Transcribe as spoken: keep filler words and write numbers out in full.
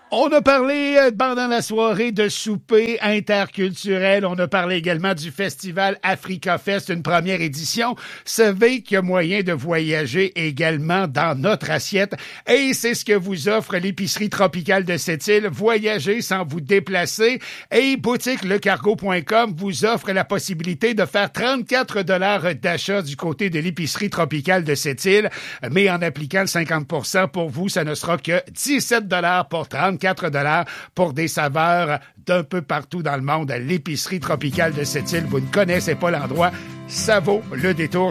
On a parlé euh, pendant la soirée de souper interculturel. On a parlé également du festival Africa Fest, une première édition. Savez qu'il y a moyen de voyager également dans notre assiette. Et c'est ce que vous offre l'épicerie tropicale de Sept-Îles. Voyager sans vous déplacer. Et boutique le cargo point com vous offre la possibilité de faire trente-quatre dollars d'achat du côté de l'épicerie tropicale de Sept-Îles. Mais en appliquant le cinquante pour cent pour vous, ça ne sera que dix-sept dollars pour trente-quatre dollars pour des saveurs d'un peu partout dans le monde. L'épicerie tropicale de Sept-Îles, vous ne connaissez pas l'endroit, ça vaut le détour.